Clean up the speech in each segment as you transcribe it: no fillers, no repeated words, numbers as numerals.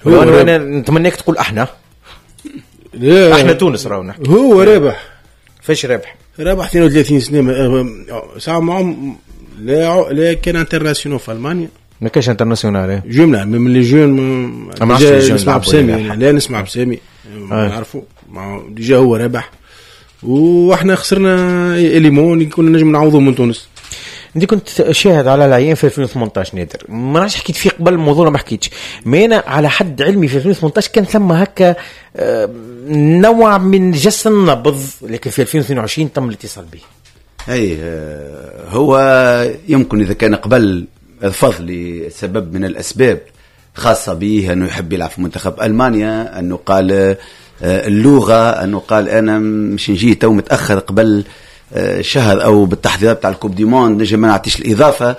انا نتمنىك تقول احنا تونس راونا. هو رابح فاش رابح 32 سنه ساعه معهم. لا كان انترناسيونال في المانيا ما كاش انترناسيونال جمله من لي جون ما نسمع بسامي لا نسمع بسامي نعرفوا ديجا هو رابح واحنا خسرنا ليمون كنا نجم نعوضه من تونس. انت كنت شاهد على العيان في 2018 نادر ما راح حكيت فيه قبل الموضوع ما حكيتش مينا على حد علمي في 2018 كان ثم هكا نوع من جس النبض لكن في 2022 تم الاتصال به. اي هو يمكن اذا كان قبل الفضل لسبب من الاسباب خاصه به انه يحب يلعب في منتخب المانيا انه قال اللغه انه قال انا مش نجي تو متاخر قبل شهر او بالتحضيرات بتاع الكوب دي موند نجم ما نعطيش الاضافه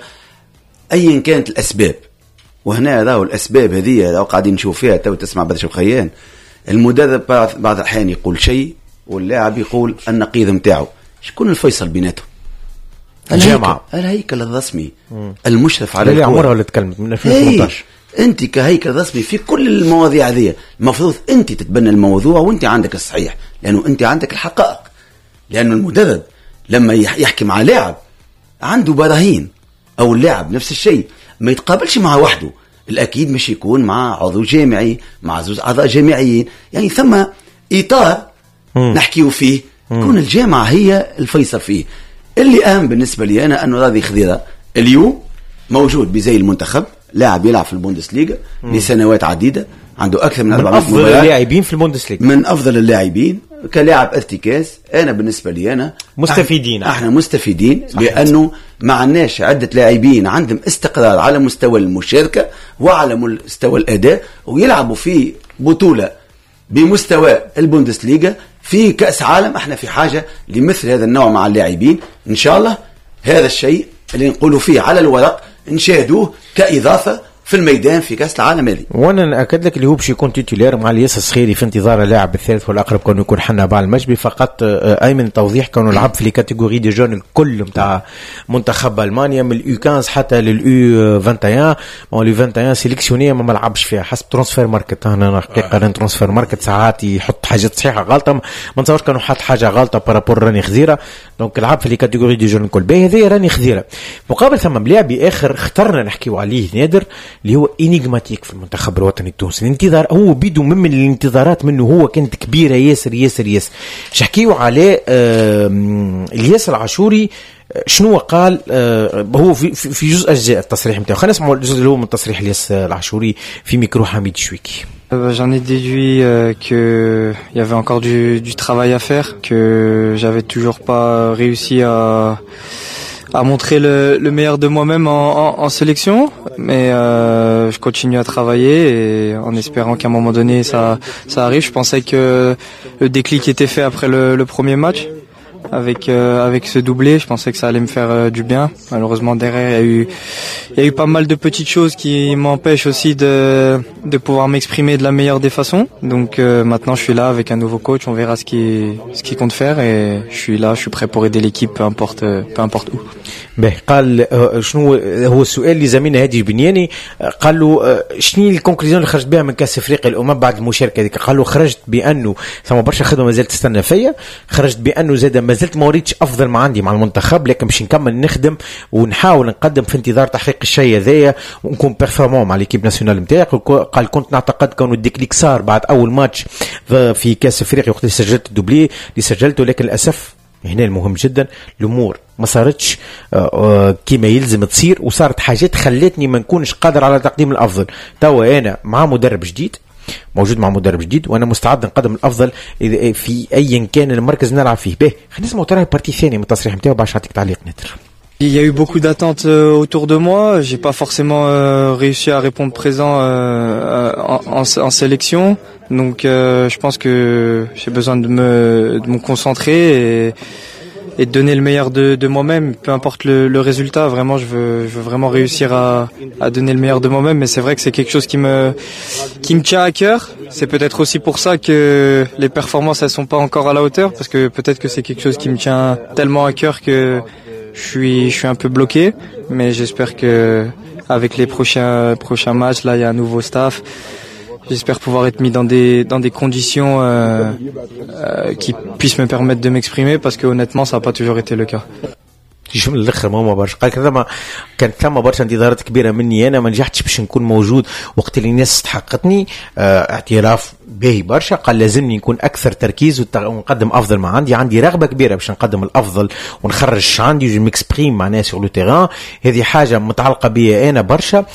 ايا كانت الاسباب. وهنا راهو الاسباب هذه راهو قاعدين نشوف فيها تو تسمع بدر شوخيان المدرب بعض الاحيان يقول شيء واللاعب يقول النقيض نتاعو. شكون الفيصل بيناتهم؟ الجامعه الهيكل الرسمي المشرف على اللي عمرها اللي تكلمت من 2018. انت كهيكل رسمي في كل المواضيع هذه المفروض انت تتبنى الموضوع وانت عندك الصحيح لانه انت عندك الحقائق. لانه المدرب لما يحكي مع لاعب عنده براهين او اللاعب نفس الشيء ما يتقابلش مع وحده. الاكيد مش يكون مع عضو جامعي مع زوج اعضاء جامعيين يعني ثم اطار نحكيه فيه كون الجامعه هي الفيصل فيه. اللي اهم بالنسبه لي انا انه راضي خضيره اليوم موجود بزي المنتخب لاعب يلعب في البوندسليغا لسنوات عديده عنده اكثر من 400 افضل اللاعبين في البوندسليغا من افضل اللاعبين كلاعب ارتكاز. انا بالنسبه لي انا مستفيدين احنا مستفيدين لانه ما عندناش عده لاعبين عندهم استقرار على مستوى المشاركه وعلى مستوى الاداء ويلعبوا في بطوله بمستوى البوندسليغا في كاس عالم. احنا في حاجه لمثل هذا النوع مع اللاعبين. ان شاء الله هذا الشيء اللي نقولوا فيه على الورق نشاهدوه كاضافه في الميدان في كاس العالم هذه. وانا ناكد لك اللي هو باش يكون تيتولير مع الياس الصخيري في انتظار اللاعب الثالث والاقرب كونه يكون حنا بعد المجبي فقط. ايمن توضيح كونه لعب في الكاتيجوري دي جون الكل نتاع منتخب المانيا من اليو 15 حتى لليو 21 ما لو 21 سيليكسيونيه ما لعبش فيها حسب ترانسفير ماركت. انا قارن ترانسفير ماركت ساعات يحط حاجات صحيحه غلطه ما نتصورش كانوا حط حاجه غلطه بارابور راني خزيره دونك لعب في الكاتيجوري دي جون الكل باهي هذه راني خزيره. مقابل ثم لاعبي اخر اخترنا نحكيو عليه نادر اللي هو انيغماتيك في المنتخب الوطني التونسي. الانتظار هو بيدو من الانتظارات منه هو كانت كبيره ياسر ياسر ياسر. شحكيو عليه الياس العاشوري شنو قال هو في جزء اجزاء التصريح نتاعو. خلينا نسمعوا الجزء اللي هو من تصريح الياس العاشوري في ميكرو حميد شويكي. J'en ai déduit que il y avait encore du travail à faire, que j'avais toujours pas réussi à montrer le meilleur de moi-même en sélection, mais je continue à travailler et en espérant qu'à un moment donné ça arrive. Je pensais que le déclic était fait après le premier match avec ce doublé. Je pensais que ça allait me faire du bien. Malheureusement derrière il y a eu pas mal de petites choses qui m'empêchent aussi de pouvoir m'exprimer de la meilleure des façons. Donc maintenant je suis là avec un nouveau coach, on verra ce qu'il compte faire et je suis là, je suis prêt pour aider l'équipe peu importe où. به قال شنو هو السؤال اللي زميلنا هادي البنياني قال له شنو الكونكلوزيون اللي خرجت بها من كاس افريقيا الامم بعد المشاركه هذيك. قال له خرجت بانه ثم برشا خدمه مازالت تستنى فيا. خرجت بانه زاد مازلت ما وريتش افضل ما عندي مع المنتخب لكن باش نكمل نخدم ونحاول نقدم في انتظار تحقيق الشيء هذايا ونكون بيرفورمون مع ليكيب ناسيونال نتاعي. قال كنت نعتقد كونه الديكليك صار بعد اول ماتش في كاس افريقيا وقت اللي سجلت الدوبلي اللي سجلته لكن للاسف هنا المهم جدا الامور ما صارتش كما يلزم تصير وصارت حاجات خلتني ما نكونش قادر على تقديم الافضل. توا انا مع مدرب جديد موجود مع مدرب جديد وانا مستعد نقدم الافضل في ايا كان المركز نلعب فيه. به خلينا نسمعوا ترى البارتي الثانيه من التصريح نتاعو باش نعطيك تعليق نتر. Il y a eu beaucoup d'attentes autour de moi. J'ai pas forcément réussi à répondre présent en sélection. Donc je pense que j'ai besoin de me concentrer et de donner le meilleur de moi-même, peu importe le résultat. Vraiment, je veux vraiment réussir à donner le meilleur de moi-même. Mais c'est vrai que c'est quelque chose qui me tient à cœur. C'est peut-être aussi pour ça que les performances elles sont pas encore à la hauteur, parce que peut-être que c'est quelque chose qui me tient tellement à cœur que je suis un peu bloqué. Mais j'espère que avec les prochains matchs, là, il y a un nouveau staff. J'espère pouvoir être mis dans des conditions qui puissent me permettre de m'exprimer, parce que honnêtement ça n'a pas toujours été le cas. من الاخر ما برشا قال كانت ثم برشا انتظارات كبيره مني، انا ما نجحتش باش نكون موجود وقت اللي الناس استحقتني. اعتراف باهي برشا، قال لازمني نكون اكثر تركيز ونقدم افضل ما عندي رغبه كبيره باش نقدم الافضل ونخرج عندي ميكسبريم معناها سور لو تيران. هذه حاجه متعلقه بي انا برشا،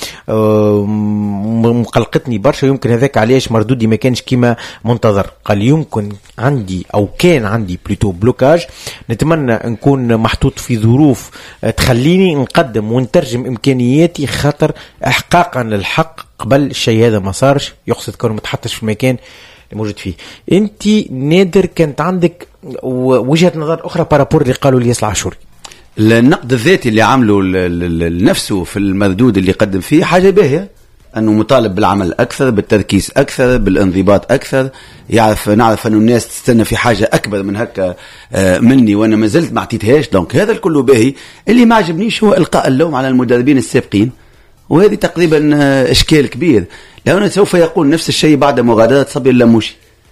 مقلقتني برشا. يمكن هذاك علاش مردودي ما كانش كيما منتظر. قال يمكن عندي او كان عندي بلوتو بلوكاج، نتمنى نكون محطوط في ظروف تخليني نقدم ونترجم امكانياتي، خاطر احقاقا للحق قبل الشيء هذا ما صارش، يقصد كونه متحطش في المكان اللي موجود فيه. انت نادر كانت عندك وجهة نظر اخرى بارابور اللي قالوا الياس العاشوري. النقد الذاتي اللي عمله لنفسه في المردود اللي قدم فيه حاجة باهية، أنه مطالب بالعمل أكثر، بالتركيز أكثر، بالانضباط أكثر. نعرف أنه الناس تستنى في حاجة أكبر من هكا مني، وأنا ما زلت ما عطيتهاش. دونك هذا الكل باهي. اللي ما عجبنيش هو إلقاء اللوم على المدربين السابقين، وهذه تقريبا إشكال كبير، لأنه سوف يقول نفس الشيء بعد مغادرة صبي اللموشي.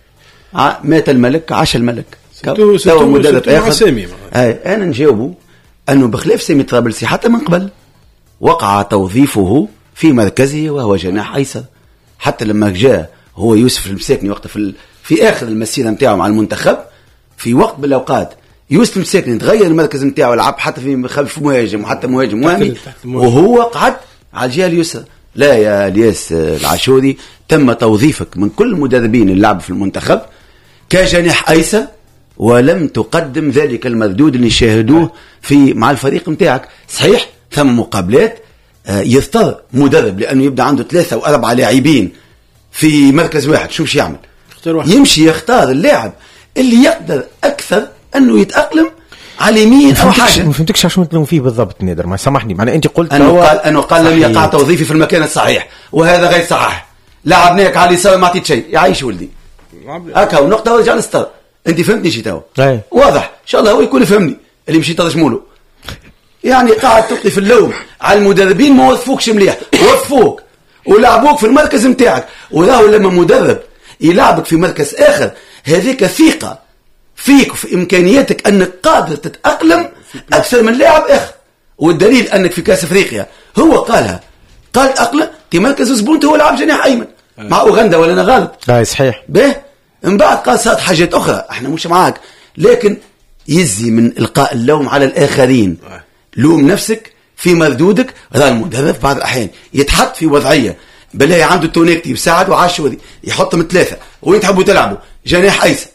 مات الملك عاش الملك. تو مدرب آخر. أنا نجاوبه أنه بخلاف سامي طرابلسي حتى من قبل وقع توظيفه في مركزه وهو جناح أيسر. حتى لما جاء هو يوسف المساكني وقت في آخر المسيرة متاعه مع المنتخب، في وقت بالأوقات يوسف المساكني تغير المركز متاعه، لعب حتى في خلف مهاجم وحتى مهاجم وهمي، وهو قعد على الجهة اليسرى. لا يا الياس العاشوري، تم توظيفك من كل المدربين اللي لعبوا في المنتخب كجناح أيسر، ولم تقدم ذلك المردود اللي شاهدوه مع الفريق متاعك. صحيح ثم مقابلات يضطر مدرب لأنه يبدأ عنده 3 أو 4 لاعبين في مركز واحد، شو يعمل؟ يمشي يختار اللاعب اللي يقدر أكثر أنه يتأقلم على اليمين أو حاجة. ما فهمتكش عشان تلوم فيه بالضبط نادر، ما سامحني. معناه أنت قلت أنه قال لم يقع توظيفي في المكان الصحيح، وهذا غير صحيح. لعبناك على اليسار ما عطيت شيء، يعيش ولدي هكا ونقطة ورجع للستار. أنت فهمتني شي تو؟ واضح إن شاء الله هو يكون فهمني اللي مشيت ترجموله. يعني قاعد تلقي في اللوم على المدربين ما وظفوكش مليح، وظفوك ولعبوك في المركز متاعك. وراهو لما مدرب يلعبك في مركز آخر، هذيك ثقة فيك وفي إمكانياتك أنك قادر تتأقلم أكثر من لاعب آخر. والدليل أنك في كأس أفريقيا هو قال أقلم في مركز زبونت، هو لعب جناح أيمن مع أوغندا، ولا أنا غالب؟ لا صحيح. به من بعد قال صارت حاجات أخرى احنا مش معاك، لكن يزي من إلقاء اللوم على الآخرين. لوم نفسك في مردودك. هذا المدرب بعض الأحيان يتحط في وضعية بلاي عنده تونيكتي وساعد وعاشوري يحطهم 3 وين تحبوا تلعبوا جناح أيسر،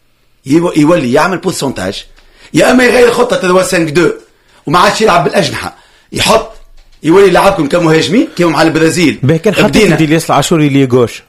يولي يعمل بورسنتاج، يا أما يغير خطة 3-5-2 وما عادش يلعب بالأجنحة، يولي يلعبكم كمهاجمين كيما مع البرازيل. كان حطيت الياس العاشوري لي غوش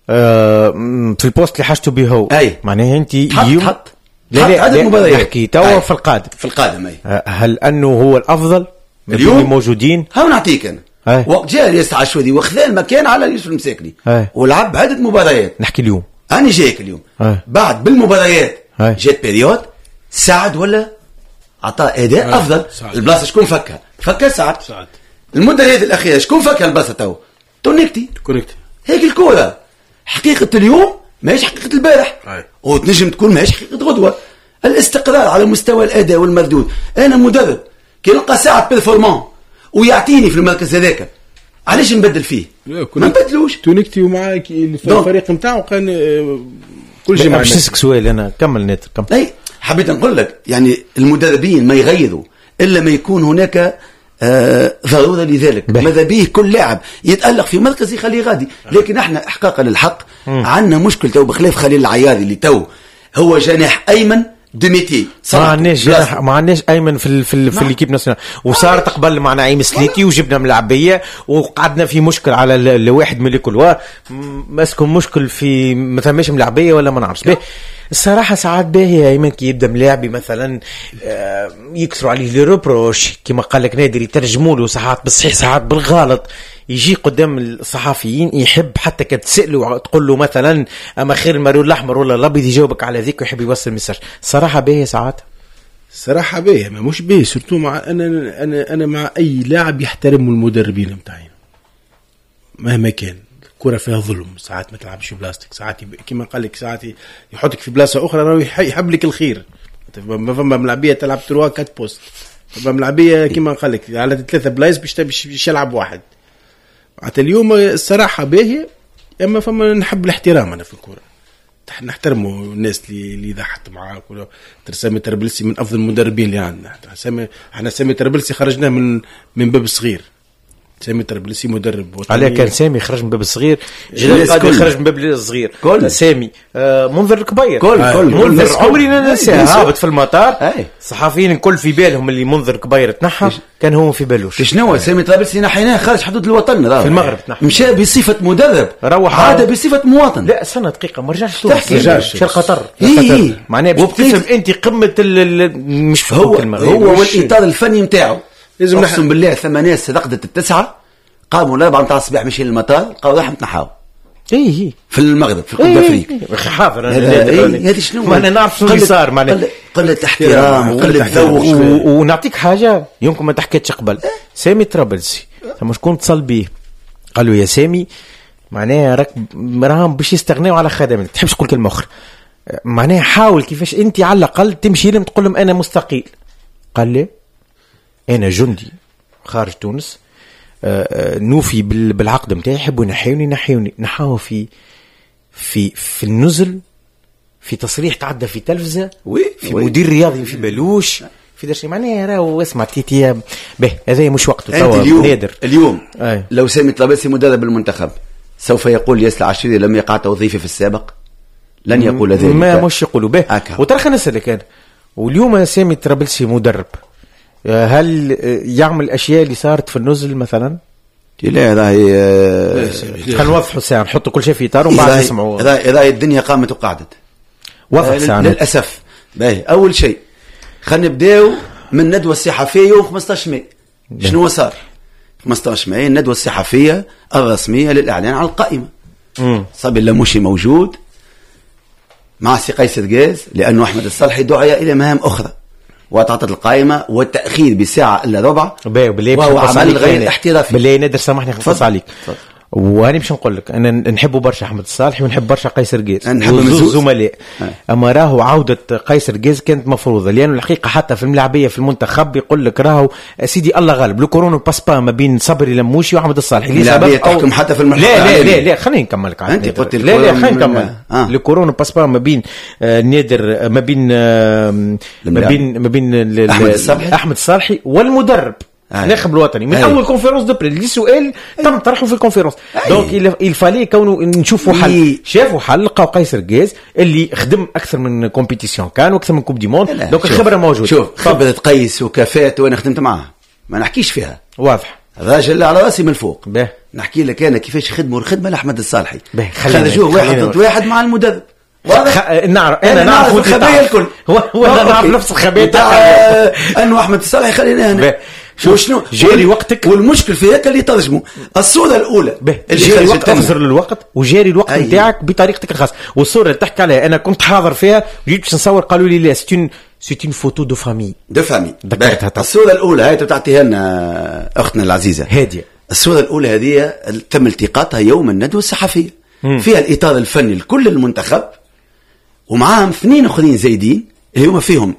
في البوست اللي حاجته به هو. معناها انت حط عدد مباريات نحكي توا في القادم هل انه هو الافضل اليوم موجودين؟ ها نعطيك انا وقت جاء الياس العاشوري وخذ المكان على يوسف المساكني ولعب عدد مباريات. نحكي اليوم انا جايك اليوم بعد بالمباريات جات بيريود سعد ولا عطاء اداء افضل. البلاصه شكون فكها سعد. المده هذه الاخيره شكون فكها البلاصه تو تونيكتي هيك الكوره. حقيقه اليوم ماهيش حقيقه البارح، وتنجم تكون ماهيش حقيقه غدوه. الاستقرار على مستوى الاداء والمردود. انا مدرب كي نلقى ساعه بيرفورمان ويعطيني في المركز هذاك، علاش نبدل فيه؟ ما نبدلوش. تونيكتي ومعاك في الفريق نتاعو كان كل جماعه. باش نسالك سؤال انا كمل نت اي حبيت نقول لك يعني المدربين ما يغيروا الا ما يكون هناك ضرورة لذلك. ماذا به كل لاعب يتألق في مركز يخليه غادي. لكن احنا احقاقا للحق عندنا مشكلة تو بخلاف خليل العياري اللي تو هو جناح ايمن دميتي. ما عندناش ايمن في الكيب ناسيونال، وصارت قبل معنا عيم سليتي وجبنا ملعبيه وقعدنا في مشكل على الواحد من الكل ماسكم مشكل في مثلا ماشي ملعبيه ولا ما نعرفش. الصراحه ساعات باهي ايمن كي يبدا ملاعبي مثلا يكسروا عليه لي روبروش كما قال لك نادر، يترجموا له ساعات بالصحيح ساعات بالغلط، يجي قدام الصحفيين يحب حتى كتسأله تقول له مثلا اما خير المارون الاحمر ولا الابيض يجاوبك على ذيك ويحب يوصل المساج. صراحه باهي ساعات صراحه باهي ما مش باهي سورتو مع انا مع اي لاعب يحترم المدربين نتاعي مهما كان. كرة فيها ظلم، ساعات ما تلعبش بلاستيك، ساعات كما قال لك ساعات يحطك في بلاصة أخرى راهو يحب لك الخير. ما فما ملعبية تلعب 3-4 بوست، فما ملعبية كما قال لك على 3 بلايص باش يلعب واحد. حتى اليوم الصراحة باهية، أما فما نحب الاحترام أنا في الكرة، نحترموا الناس اللي ضحت معاك. سامي تربلسي من أفضل المدربين اللي عندنا. احنا سامي تربلسي خرجناه من باب صغير. سامي تربلسي مدرب على كان سامي خرج من باب الصغير، جلال قادر خرج من باب الصغير. سامي منذر كبير، منذر عمري لا ننساه. هابط في المطار الصحفيين الكل في بالهم اللي منذر كبير تنحى، كان هو في بالوش. شنو سامي تربلسي نحيناه خارج حدود الوطن في المغرب تنحى، مشى بصفه مدرب، روح عاد بصفه مواطن. لا سنه دقيقه ما رجعش تونس، مشى قطر. معناها بتفهم انت قمه مش هو والاطار الفني نتاعو. لازم نحسن بالله 8 صدقت 9 قاموا 4 نتاع الصباح ماشيين للمطار، لقاو راح نتنحاو في المغرب في القطب افريقيا. حاضر هذه شنو ما انا نعرف شنو اللي صار. معناها قله احترام وقله ذوق. ونعطيك حاجه يمكن ما تحكيتش قبل. سامي ترابلسي ثم شكون اتصل بيه قال له يا سامي معناها راهم باش يستغنيوا على خدماتك، تحبش تقول كلمه اخرى، معناها حاول كيفاش انت على الاقل تمشي لهم تقول لهم انا مستقيل. قال لي انا جندي خارج تونس، نوفي بالعقد نتاعي، يحبوا ينحيوني نحاو في النزل، في تصريح تعدى في تلفزة، في مدير رياضي في بلوش، في درشي. معناها راهو اسمع تيتي به هذا مش وقته توا نادر. اليوم لو سامي طلبسي مدرب المنتخب سوف يقول ياسر العشيري لم يقع توظيفي في السابق؟ لن يقول ذلك، ما مش يقولوا به. وترى خلينا نسألك أنا، واليوم سامي طرابلسي مدرب، هل يعمل الاشياء اللي صارت في النزل مثلا؟ لا راهي خلينا نوضحوا ساعه، نحطوا كل شيء في اطار ومن بعد نسمعوا. راهي الدنيا قامت وقعدت. وضح ساعه للاسف. باهي اول شيء خلينا نبداو من الندوه الصحفيه يوم 15 ماي. شنو صار 15 ماي؟ الندوه الصحفيه الرسميه للاعلان على القائمه. صبي اللموشي موجود مع سي قيس الغاز، لانه احمد الصالحي دعي الى مهام اخرى وتعطت القائمة والتأخير بساعة إلا ربع، وهو عمل غير احترافي. بالله نادر سامحني خلص عليك، وهاني باش نقول لك انا نحبوا برشا احمد الصالحي ونحب برشا قيس الغاز، نحب زملاء. اما راهو عوده قيس الغاز كانت مفروضه، لانه الحقيقه حتى في الملاعبيه في المنتخب يقول لك راهو سيدي الله غالب، لو كورونا باس با ما بين صبري لموشي واحمد الصالحي. الملاعبيه تحكم حتى في المحكمه. لا خليني نكمل لك. انت قلت لا خليني نكمل. لو كورونا باس با ما بين نادر ما بين احمد الصالحي والمدرب الناخب الوطني من اول كونفيرونس دو بري. سؤال تم طرحه في الكونفيرونس، دونك الفالي كونه نشوفوا حل. شافوا حل، لقاو قيس الغاز اللي خدم اكثر من كومبيتيسيون كان واكثر من كوب دي موند، دونك الخبره موجوده. شوف خبره قيس وكفاءته وانا خدمت معاه ما نحكيش فيها، واضح. الراجل اللي على راسي من الفوق. نحكي لك انا كيفاش خدموا الخدمه لاحمد الصالحي. خرجوه واحد ضد واحد مع المدرب. نعرف انا نعرف الخبايا الكل. هو نعرف نفس الخبايا تاع انه احمد الصالحي خلينا هنا. شنو جاري وقتك، والمشكل في هيك اللي ترجموا الصوره الاولى اللي جاري وقت تنظر للوقت وجاري الوقت نتاعك بطريقتك الخاصه. والصوره اللي تحكي عليها انا كنت حاضر فيها جيت باش نصور، قالوا لي لا سيتين فوتو دو فامي. الصوره الاولى هاي تعطيها لنا اختنا العزيزه هاديه. الصوره الاولى هذه تم التقاطها يوم الندوه الصحفيه، فيها الاطار الفني لكل المنتخب ومعاهم 2 اخرين زايدين اللي هما فيهم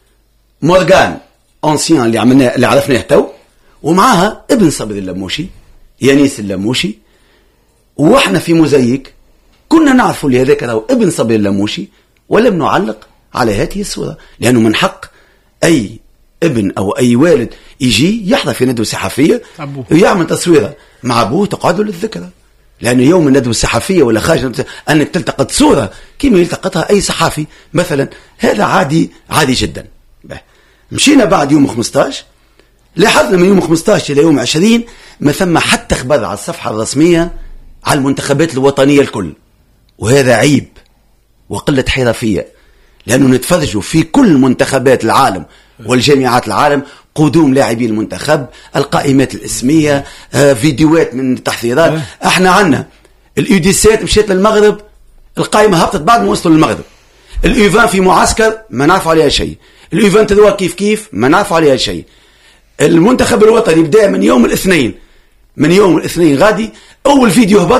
مورغان أنسيان اللي عرفناه تو، ومعها ابن صبري اللموشي يانيس اللموشي. واحنا في موزايك كنا نعرفوا اللي هذاك راهو ابن صبري اللموشي، ولم نعلق على هذه الصورة، لأنه من حق أي ابن أو أي والد يجي يحضر في ندوة صحفية ويعمل تصويرة مع أبوه تقعد للذكرى، لأنه يوم الندوة الصحفية ولا خارج أنك تلتقط صورة كما يلتقطها أي صحافي مثلا، هذا عادي جدا. مشينا بعد يوم 15 لاحظنا من يوم 15 إلى يوم 20 ما ثم حتى خبر على الصفحة الرسمية على المنتخبات الوطنية الكل، وهذا عيب وقلة حرفية، لأنه نتفرجوا في كل منتخبات العالم والجامعات العالم قدوم لاعبي المنتخب، القائمات الاسمية، فيديوهات من تحذيرات. احنا عنا اليوديسات مشيت للمغرب القائمة هبطت بعد ما وصلوا للمغرب، اليوفان في معسكر ما نعرف عليها شيء، اليوفان تدوى كيف ما نعرف عليها شيء. المنتخب الوطني بدأ من يوم الاثنين غادي أول فيديو هبط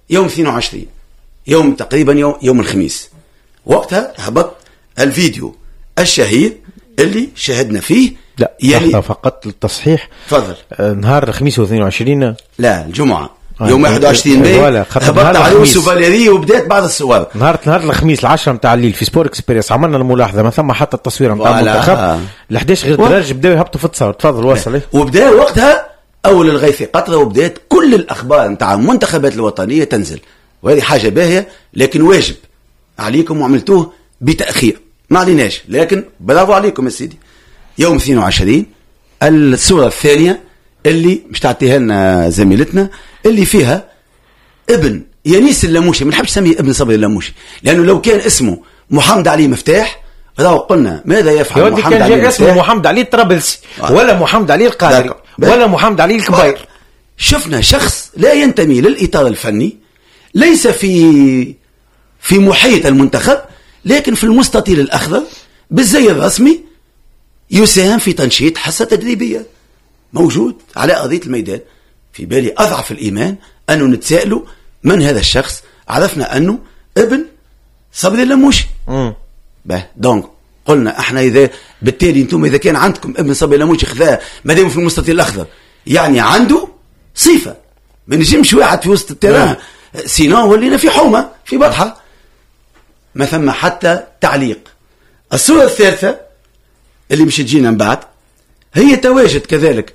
يوم 22 يوم تقريبا يوم الخميس. وقتها هبط الفيديو الشهير اللي شاهدنا فيه. لا يعني فقط للتصحيح. تفضل. نهار الخميس و22 لا الجمعة يوم 21 ماي هبط على يوسف فاليري وبدات بعض الصور. نهار الخميس 10 نتاع الليل في سبور اكسبيرينس عملنا الملاحظه ما ثم حتى التصوير نتاع المنتخب ل11 غير الدرج بداوا يهبطوا في التصاور. تفضل واصل. وبدا وقتها اول الغيث قطره وبدات كل الاخبار نتاع المنتخبات الوطنيه تنزل، وهذه حاجه باهيه لكن واجب عليكم وعملتوه بتاخير ما عليناش، لكن برافو عليكم يا سيدي. يوم 22 الصوره الثانيه اللي مش تعطيها لنا زميلتنا اللي فيها ابن يانيس اللاموشي. ما نحبش نسميه ابن صبري اللاموشي لانه لو كان اسمه محمد علي مفتاح راهو قلنا ماذا يفعل محمد علي كان اسمه محمد علي الطرابلسي ولا محمد علي القادري ولا محمد علي الكبير. شفنا شخص لا ينتمي للإطار الفني، ليس في محيط المنتخب لكن في المستطيل الأخضر بالزي الرسمي يساهم في تنشيط حصة تدريبية موجود على أرضية الميدان. في بالي أضعف الإيمان أنه نتسائلوا من هذا الشخص. عرفنا أنه ابن صبري اللاموشي. دونك قلنا احنا اذا بالتالي انتم اذا كان عندكم ابن صبري اللاموشي خذاه ما دام في المستطيل الاخضر يعني عنده صفه، ما نجمش واحد في وسط التيران سينو ولينا في حومه في بطحه ما ثم حتى تعليق. الصوره الثالثه اللي مش تجينا من بعد هي تواجد كذلك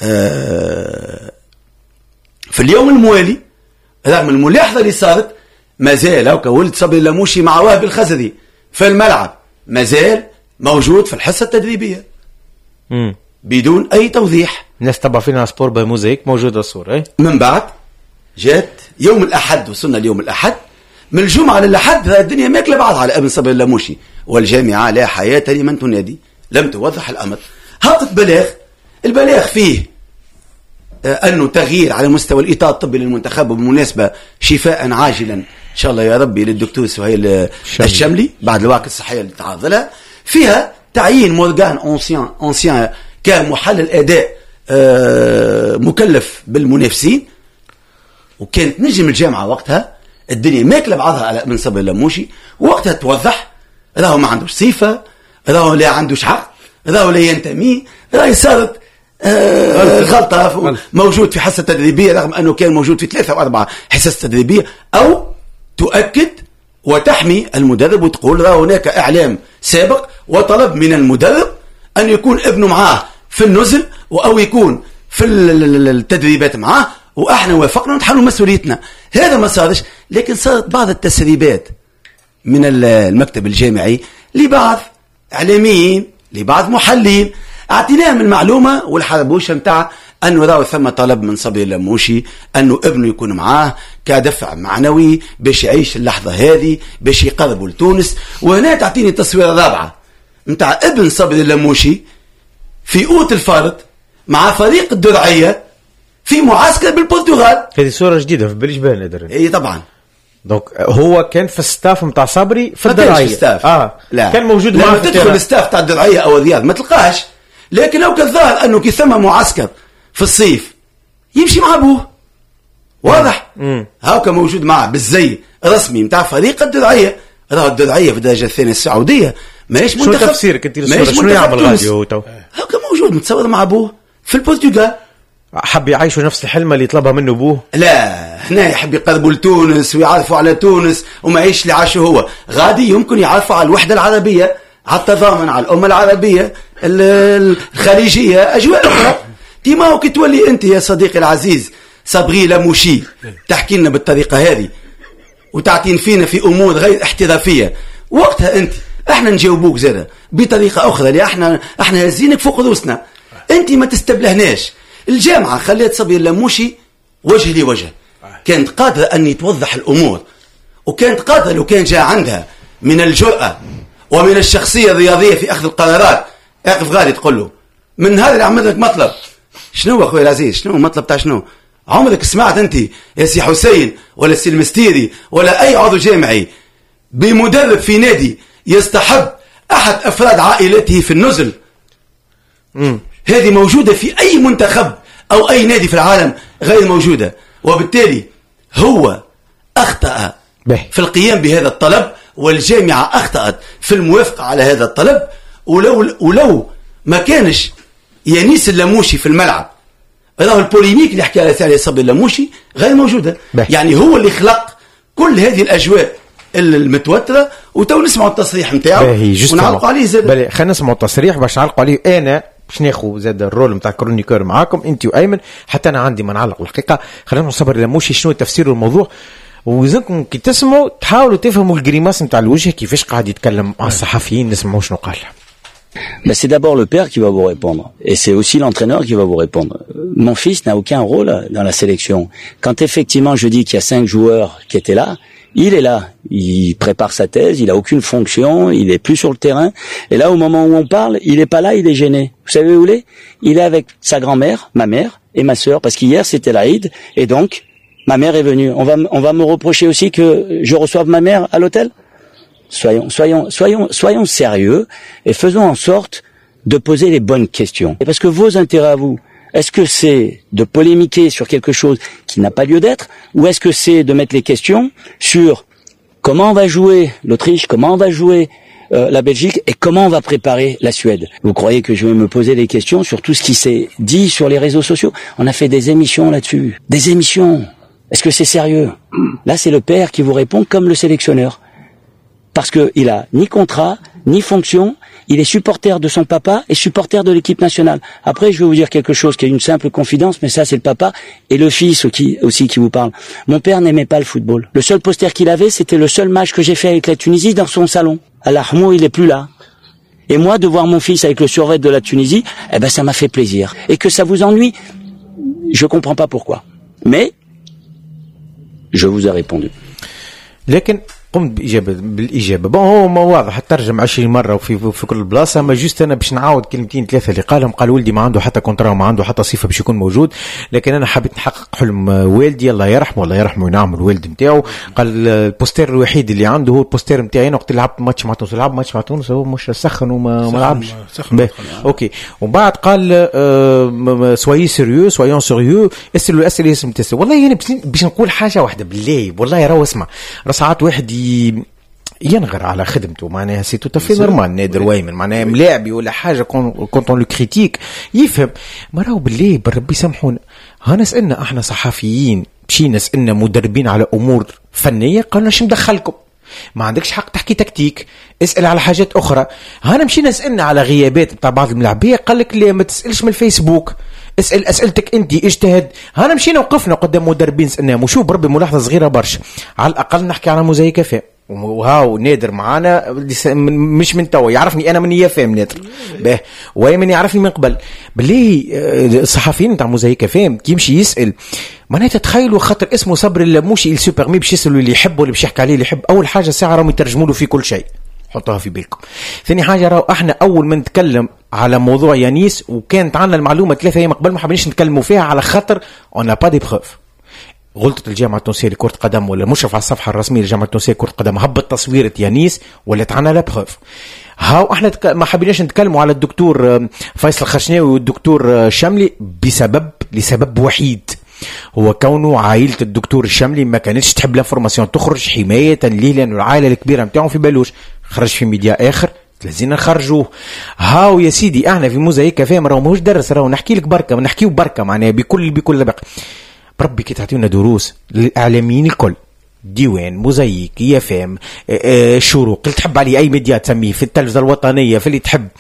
في اليوم الموالي رغم الملاحظه اللي صارت ما زال هكا ولد صبري اللاموشي مع وهبي الخزري في الملعب ما زال موجود في الحصة التدريبية بدون أي توضيح. الناس تبع فينا سبور بموزيك موجودة الصورة. من بعد جات يوم الأحد، وصلنا اليوم الأحد، من الجمعة للأحد الدنيا ماكلة بعضها على ابن صبري اللاموشي والجامعة لا حياة لمن تنادي. لم توضح الأمر. هابط البلاغ فيه أنه تغيير على مستوى الإطار الطبي للمنتخب، وبالمناسبة شفاء عاجلا إن شاء الله يا ربي للدكتور سهيل الشملي بعد الواقع الصحية اللي تعرض لها. فيها تعيين مورغان أونسيان كمحلل أداء مكلف بالمنافسين، وكانت نجم الجامعة وقتها الدنيا ماكلة بعضها على ابن صبري اللاموشي. وقتها توضح راهو ما عندوش صفة، راهو لا عندوش حق، راهو لا ينتمي، راهي صارت غلطة موجود في حصة تدريبية رغم أنه كان موجود في 3 أو 4 حصص تدريبية. أو تؤكد وتحمي المدرب وتقول راه هناك إعلام سابق وطلب من المدرب أن يكون ابنه معاه في النزل أو يكون في التدريبات معاه، وإحنا وافقنا ونتحمل مسؤوليتنا. هذا ما صارش، لكن صارت بعض التسريبات من المكتب الجامعي لبعض إعلاميين لبعض محللين اعطيناهم المعلومة والحربوشة متاع أنه راهو ثم طلب من صبري اللاموشي أنه ابنه يكون معاه كدفع معنوي باش يعيش اللحظة هذه باش يقربوا لتونس. وهنا تعطيني تصوير رابعة متاع ابن صبري اللاموشي في أوت الفارط مع فريق الدرعية في معسكر بالبرتغال. هذه صورة جديدة في بالجبال ندر. اي طبعا. دونك هو كان في الستاف متاع صبري في الدرعية. لا كان موجود معاه. لما تدخل الستاف تاع الدرعية أو الرياض ما تلقاش، لكن لو كان ظاهر أنه كي ثم معسكر في الصيف يمشي مع أبوه واضح. هاكا موجود معه بالزي رسمي متاع فريق الدرعية. راه الدرعية في الدرجة الثانية السعودية ماهيش منتخب. شو تفسيرك انت للصورة؟ شنو يعمل غادي تو؟ هاكا موجود متصور مع أبوه في البرتغال. حب يعيشوا نفس الحلمة اللي طلبها منه أبوه؟ لا هنا يحب يقربوا لتونس ويعرفوا على تونس وما يعيش اللي عاشه هو. غادي يمكن يعرفوا على الوحدة العربية، على التضامن، على الأمة العربية الخليجية، أجواء أخرى. ديما هو كي تولي أنت يا صديقي العزيز صبري لاموشي تحكي لنا بالطريقة هذه وتعطين فينا في أمور غير احترافية، وقتها أنت احنا نجاوبوك زادة بطريقة أخرى اللي احنا هزينك فوق رؤوسنا. أنت ما تستبلهناش. الجامعة خليت صبري اللاموشي وجه لوجه، كانت قادرة أن توضح الأمور، وكانت قادرة لو كان جاء عندها من الجرأة ومن الشخصية الرياضية في أخذ القرارات. اقف غالي تقول له من هذا اللي عمل لك مطلب. شنو أخوي العزيز؟ شنو مطلب تاع شنو؟ عمرك سمعت أنت يا سي حسين ولا سي المستيري ولا أي عضو جامعي بمدرب في نادي يستحب أحد أفراد عائلته في النزل؟ هذه موجودة في أي منتخب أو أي نادي في العالم غير موجودة. وبالتالي هو أخطأ به. في القيام بهذا الطلب، والجامعة أخطأت في الموافقة على هذا الطلب. ولو ما كانش يانيس اللاموشي في الملعب، راهو البوليميك اللي حكى على صبري اللاموشي غير موجودة. يعني هو اللي خلق كل هذه الأجواء المتوترة. وتو نسمعوا التصريح نتاعو ونعلقوا عليه زاد. بلي خلينا نسمعوا التصريح باش نعلقوا عليه. أنا باش ناخذ زاد الرول نتاع كرونيكور معاكم انت وايمن، حتى انا عندي ما نعلق. الحقيقه خلينا نصبر اللاموشي شنو تفسير الموضوع، وزنكم كي تسمعوا تحاولوا تفهموا الجريماس نتاع الوجه كيفاش قاعد يتكلم مع الصحفيين. نسمعوا شنو قال. Ben, c'est d'abord le père qui va vous répondre, et c'est aussi l'entraîneur qui va vous répondre. Mon fils n'a aucun rôle dans la sélection. Quand effectivement je dis qu'il y a 5 joueurs qui étaient là, il est là, il prépare sa thèse, il a aucune fonction, il est plus sur le terrain. Et là, au moment où on parle, il est pas là, il est gêné. Vous savez où il est? Il est avec sa grand-mère, ma mère et ma sœur, parce qu'hier c'était l'Aïd, et donc ma mère est venue. On va me reprocher aussi que je reçoive ma mère à l'hôtel? Soyons sérieux et faisons en sorte de poser les bonnes questions. Et parce que vos intérêts à vous, est-ce que c'est de polémiquer sur quelque chose qui n'a pas lieu d'être, ou est-ce que c'est de mettre les questions sur comment on va jouer l'Autriche, comment on va jouer la Belgique et comment on va préparer la Suède? Vous croyez que je vais me poser des questions sur tout ce qui s'est dit sur les réseaux sociaux? On a fait des émissions là-dessus. Des émissions. Est-ce que c'est sérieux? Là, c'est le père qui vous répond comme le sélectionneur. Parce qu'il a ni contrat, ni fonction, il est supporter de son papa et supporter de l'équipe nationale. Après, je vais vous dire quelque chose qui est une simple confidence, mais ça c'est le papa et le fils aussi qui vous parle. Mon père n'aimait pas le football. Le seul poster qu'il avait, c'était le seul match que j'ai fait avec la Tunisie dans son salon. Al-Ahmou, il est plus là. Et moi, de voir mon fils avec le survêt de la Tunisie, eh ben ça m'a fait plaisir. Et que ça vous ennuie, je comprends pas pourquoi. Mais, je vous ai répondu. لكن قمت بالإجابة. بون هو ما واضح ترجم 20 مرة في كل بلاصة. ما جست أنا باش نعاود كلمتين ثلاثة اللي قالهم. قال ولدي ما عنده حتى كونترا وما عنده حتى صفة باش يكون موجود، لكن أنا حبيت نحقق حلم والدي الله يرحمه الله يرحمه وينعم الوالد نتاعو. قال البوستير الوحيد اللي عنده هو البوستير نتاعي. أنا وقت لعبت ماتش مع تونس، لعب ماتش مع تونس هو مش سخن وما لعبش. أوكي. وبعد قال سويي سيريو سويون سيريو، اسألوا الأسئلة اسم تسأل. والله يعني باش نقول حاجة واحدة بالله، والله راهو اسمع ساعات واحد ينغر على خدمته، معناها سي تو تافي نورمال. نادر وايمن معناها ملاعبي ولا حاجه كونت اون لو كريتيك يفهم. ما راهو بالله بالربي سامحونا، ها نسالنا احنا صحفيين مشينا نسالنا مدربين على امور فنيه قالوا اش مدخلكم؟ ما عندكش حق تحكي تكتيك، اسال على حاجات اخرى. هانا مشينا نسالنا على غيابات بتاع بعض الملاعبيه قال لك لا ما تسالش من الفيسبوك، اسال اسئلتك انت اجتهد. هانا مشينا وقفنا قدام مدربين سالناهم. وشوف بربي ملاحظه صغيره برشا، على الاقل نحكي على موزايك فهم. وهاو نادر معانا مش من توا يعرفني انا من يافام نادر به، وايمن يعرفني من قبل. بالله الصحفيين تاع موزايك فهم كي يمشي يسال معناتها تخيلوا خاطر اسمه صبري اللاموشي يل سوبرمي باش يسالوا اللي يحب ولا باش يحكي عليه اللي يحب. اول حاجه ساعه راهم يترجموا له في كل شيء، حطوها في بالكم. ثاني حاجه راهو احنا اول ما نتكلم على موضوع يانيس وكانت عندنا المعلومه 3 ايام قبل ما حبيناش نتكلموا فيها على خاطر اون با دي بروف. غلطت الجامعة التونسية لكرة قدم ولا مشرف على الصفحة الرسمية للجامعة التونسية لكرة قدم هبط تصويرة يانيس ولات عنا لا بروف. هاو احنا ما حبيناش نتكلموا على الدكتور فيصل الخشناوي والدكتور شملي لسبب وحيد، هو كونه عائلة الدكتور الشملي ما كانتش تحب لافورماسيون تخرج حماية ليه، لأنه العائلة الكبيرة متاعهم في بلوش خرج في ميديا آخر لازم نخرجوه. هاو يا سيدي احنا في موزايك فهم راهو ماهوش درس، راهو نحكي لك بركة ونحكيو بركة معناها بكل باقي. بربي كي تعطيونا دروس للإعلاميين الكل، ديوان موزايك يافام شروق اللي تحب عليه أي ميديا تسميه في التلفزة الوطنية في اللي تحب،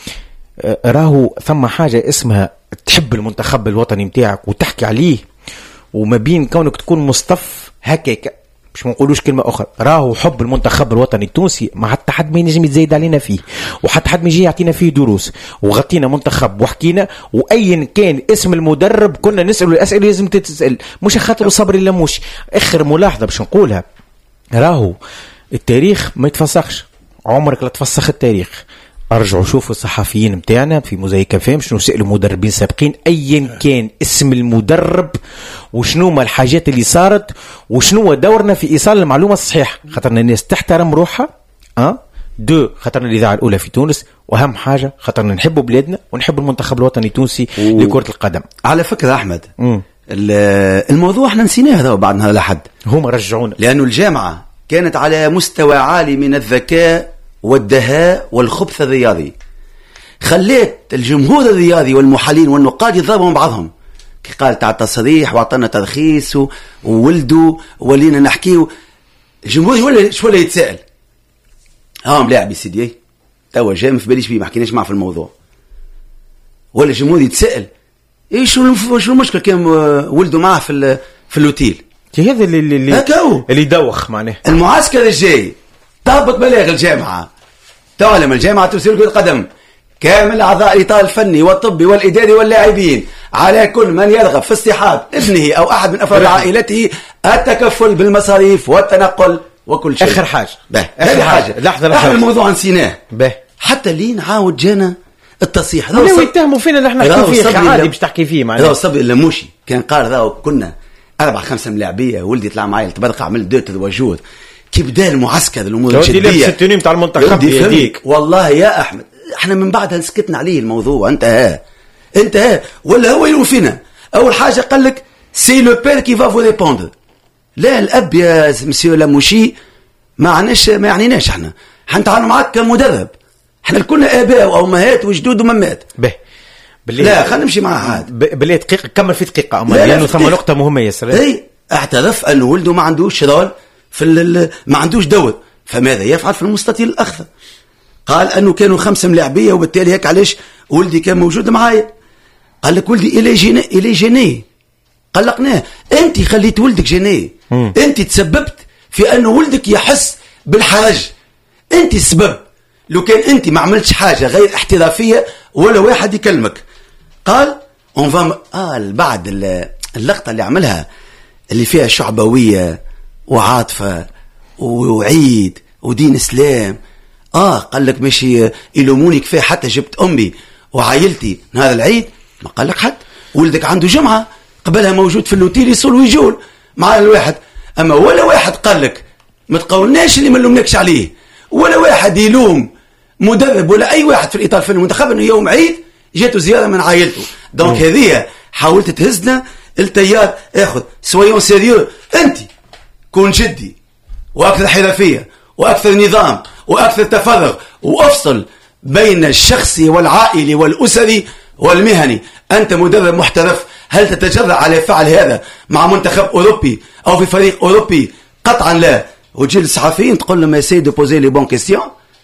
راهو ثم حاجة اسمها تحب المنتخب الوطني متاعك وتحكي عليه، وما بين كونك تكون مصطف هكاك مش منقولوش كلمة أخرى. راهو حب المنتخب الوطني التونسي ما حتى حد ما ينجم يتزايد علينا فيه، وحتى حد ما يجي يعطينا فيه دروس، وغطينا منتخب وحكينا. وأيا كان اسم المدرب كنا نسأل الأسئلة لازم تتسأل، مش خاطر صبري اللاموشي. آخر ملاحظة باش نقولها، راهو التاريخ ما يتفسخش، عمرك لا تفسخ التاريخ. ارجعوا شوفوا الصحفيين متاعنا في موزايك فهم شنو سألوا مدربين سابقين ايا كان اسم المدرب وشنو ما الحاجات اللي صارت وشنو دورنا في ايصال المعلومه الصحيحه، خاطرنا الناس تحترم روحها. دو خاطرنا الاذاعه الاولى في تونس، واهم حاجه خاطرنا نحب بلادنا ونحب المنتخب الوطني التونسي لكره القدم. على فكره احمد الموضوع احنا نسيناه هذا بعد هذا الحد. هما رجعونا لأنه الجامعة كانت على مستوى عالي من الذكاء والدهاء والخبث الرياضي، خليت الجمهور الرياضي والمحللين والنقاد يضربوا بعضهم. كي قال تاع التصريح وعطانا ترخيص وولدوا ولينا نحكيو، الجمهور ولا يتساءل ملاعب سيدي توا جاي ما في باليش بيه، ما حكيناش معه في الموضوع. ولا الجمهور يتساءل شو المشكل كان ولدوا معه في الاوتيل. هذا اللي يدوخ معناه. المعسكر الجاي طابق بلاغ الجامعة، تعلم الجامعة ترسل كرة القدم كامل أعضاء الإطار الفني والطبي والإداري واللاعبين على كل من يرغب في اصطحاب ابنه أو أحد من أفراد عائلته التكفل بالمصاريف والتنقل وكل شيء. آخر حاجة آخر حاجة لحظة الموضوع نسيناه حتى اللي نعاود جانا التصحيح. لو يتهموا فينا اللي احنا نحكي فيه عادي باش تحكي فيه معناه. هذا الصبي اللموشي كان قال هذا كنا 4-5 ملاعبية، ولدي طلع معايا تبرق عمل 2 وجود كي بدا المعسكر الامور الجديه لابس التوني نتاع المنتخب يديك. والله يا احمد احنا من بعدها سكتنا عليه الموضوع، انتهى ولا هو يلوم فينا. اول حاجه قال لك سي لو بير كي فا فو ريبوندر. لا الاب يا مسيو لاموشي ما يعنيناش، احنا حنتعامل معاك كمدرب، احنا كلنا اباء وامهات وجدود وممات. لا خلينا نمشي معاه عاد بالله دقيقه كمل في دقيقه اما لانه ثم نقطه مهمه ياسر. اي اعترف انه ولده ما عندوش رول ما عندوش دور، فماذا يفعل في المستطيل الاخر؟ قال انه كانوا 5 ملاعبيه وبالتالي هيك علاش ولدي كان موجود معايا. قال لك ولدي الي جيني قلقناه. انت خليت ولدك جيني، انت تسببت في انه ولدك يحس بالحرج، انت السبب. لو كان انت ما عملتش حاجه غير احترافيه ولا واحد يكلمك. قال بعد اللقطه اللي عملها اللي فيها شعبويه وعاطفه وعيد ودين اسلام، قال لك ماشي يلوموني كفايه حتى جبت امي وعائلتي هذا العيد. ما قال لك حد ولدك عنده جمعه قبلها موجود في الاوتيل يصول ويجول مع الواحد. اما ولا واحد قال لك ما تقولناش اللي ما نلومناكش عليه، ولا واحد يلوم مدرب ولا اي واحد في الاطار في المنتخب انه يوم عيد جاته زياره من عائلته. دونك هذه حاولت تهزنا التيار. اخذ سويون سيريو، انت كون جدي واكثر حرفيه واكثر نظام واكثر تفرغ، وافصل بين الشخصي والعائلي والاسري والمهني. انت مدرب محترف، هل تتجرأ على فعل هذا مع منتخب اوروبي او في فريق اوروبي؟ قطعا لا. وتجي للصحفيين تقول لهم اساي دو بوزي لي بون كيستيون،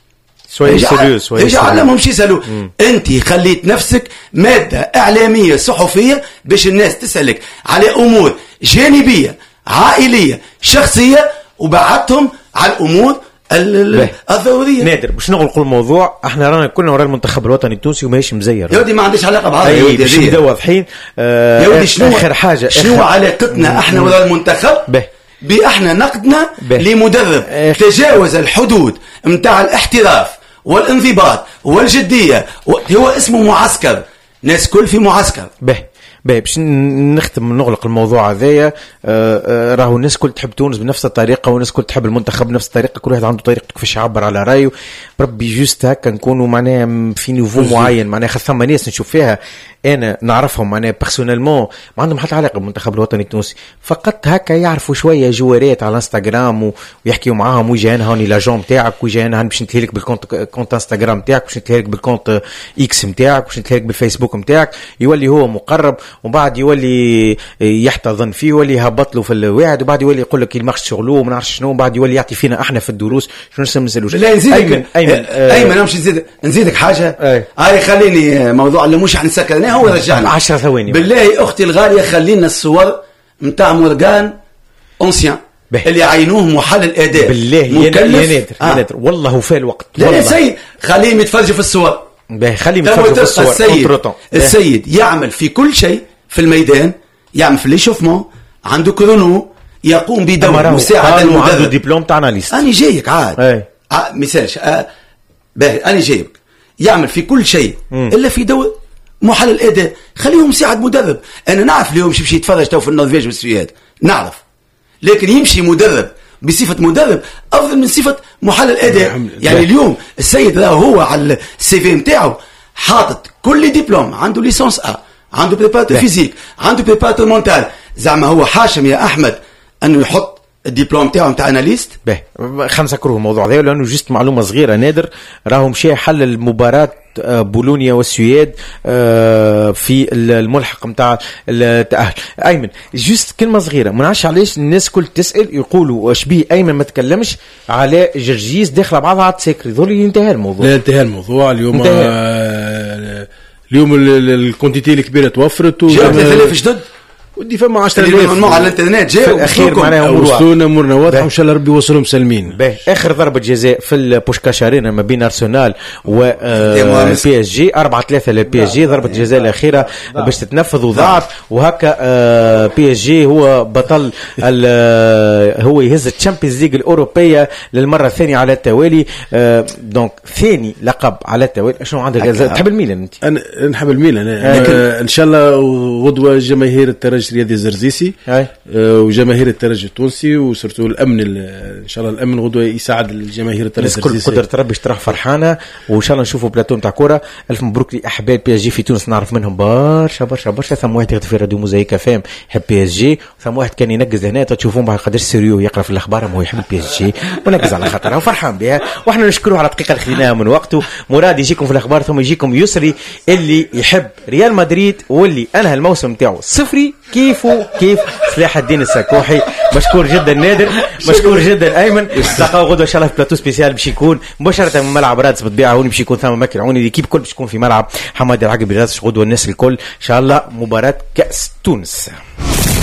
علمهم شي يسالوا. انت خليت نفسك ماده اعلاميه صحفيه باش الناس تسالك على امور جانبيه عائليه شخصيه، وبعدتهم على الامور الضروريه. نادر باش نغلقوا الموضوع، احنا رانا كلنا ورا المنتخب الوطني التونسي وماهيش مزير. يا ودي ما عنديش علاقه بهذا يا ودي، باش نبداو واضحين. يا ودي اخر حاجه شنو علاقتنا احنا ورا المنتخب؟ باحنا نقدنا لمدرب تجاوز الحدود نتاع الاحتراف والانضباط والجديه، هو اسمه معسكر، ناس كل في معسكر. باش نختم نغلق الموضوع هذايا. راهو الناس كل تحب تونس بنفس الطريقه، والناس كل تحب المنتخب بنفس الطريقه، كل واحد عنده طريقته كيفاش يعبر على رايه. بربي جوست هكا نكونوا معناها في نيفو معين، معناها ثم ناس نشوف فيها انا نعرفهم معناها بيرسونيلمون ما عندهم حتى علاقه بالمنتخب الوطني التونسي، فقط هكا يعرفوا شويه جوارات على انستغرام ويحكيوا معاهم ويجي انا هوني لاجون نتاعك، ويجي انا باش نتهلك بالكونت انستغرام نتاعك، باش نتهلك بالكونت اكس نتاعك، باش نتهلك بالفيسبوك نتاعك. يولي هو مقرب ومن بعد يولي يحتضن فيه، يولي يهبط له في الواحد، وبعد يولي يقول لك المارش شغلو وما نعرفش شنو، وبعد يولي يعطي فينا احنا في الدروس شنو نسالوش. لا نزيدك ايمن مش نزيدك حاجه. هاي خليني موضوع اللي مش حنسكرناه هو رجعنا 10 ثواني. بالله اختي الغاليه خلينا الصور نتاع مورغان اونسيان اللي عينوه محلل اداء بالله يا نادر والله هو فيه الوقت. لا سيد خليهم يتفرجوا في الصور. خليهم يتفرجوا في الصور. السيد يعمل في كل شيء في الميدان، يعمل في ليشوفمون، عنده كرونو، يقوم بدور مساعد المدرب، عنده دبلوم تاع اناليست. انا جايك عاد مثالش انا جايك يعمل في كل شيء الا في دور محلل اداء. خليهم مساعد مدرب. انا نعرف اليوم يمشي يتفرج تو في النرويج والسويد نعرف، لكن يمشي مدرب بصفه مدرب افضل من صفه محلل اداء. يعني اليوم السيد هو على السي في نتاعو حاطط كل دبلوم، عنده ليسانس عنده بريباراتور فيزيك، عنده بريباراتور مونتال. زعما هو حاشم يا احمد انه يحط الدبلوم تاعو نتاع اناليست. باهي خمسة كروه الموضوع هذا، لانه جست معلومه صغيره نادر، راهو مشى حل المباراه بولونيا والسويد في الملحق نتاع التأهل. ايمن جست كلمه صغيره، ما نعرفش علاش الناس كل تسال يقولوا واش بيه ايمن ما تكلمش على جرجيس داخله بعضها على تسكري. ذول انتهى الموضوع. لا انتهى الموضوع اليوم. اليوم الكونتيتي الكبيره توفرت جاء 3000 جدد ودي فما 10,000 على الانترنت جاء الاخير معناها وصلونا امورنا واضحه وان شاء الله ربي يوصلهم سالمين. اخر ضربه جزاء في البوشكاش ارينا ما بين ارسنال و بي اس جي 4-3 للبي اس جي، ضربه الجزاء الاخيره باش تتنفذ وضاعت، وهكا بي اس جي هو بطل هو يهز الشامبيونز ليج الاوروبيه للمره الثانيه على التوالي. دونك ثاني لقب على التوالي. شنو عندك تحب الميلان انت؟ انا نحب الميلان. ان شاء الله غدوه جماهير الترجي الرياضي الزرزيسي وجماهير الترجي التونسي وسرتو الامن ان شاء الله الامن غدوه يساعد الجماهير الترجي الزرزيسي. قدرة ربي تروح فرحانه وان شاء الله نشوفوا بلاتو نتاع كوره. الف مبروك لاحباب بي اس جي في تونس، نعرف منهم برشا برشا برشا. ثم واحد يخدم في راديو موزايك فام يحب بي اس جي، ثم واحد كان ينقز هنا تشوفون بعد قداش سيريو يقرا في الاخبار ما هو يحب بي اس جي ونقز على خاطرها وفرحان بها. واحنا نشكروه على الدقيقه اللي خذيناها من وقته. مراد يجيكم في الاخبار، ثم يجيكم يسري اللي يحب ريال مدريد واللي انهى الموسم نتاعو صفري كيف صلاح الدين السكوحي. مشكور جدا نادر، مشكور جدا ايمن. تلقاو غدوه ان شاء الله في بلاتو سبيسيال باش يكون مباشره من ملعب رادس بالطبيعه. هوني باش يكون ثم مكي عوني الكيب كل باش تكون في ملعب حماد العقبي رادس غدوه. الناس الكل ان شاء الله مباراه كاس تونس.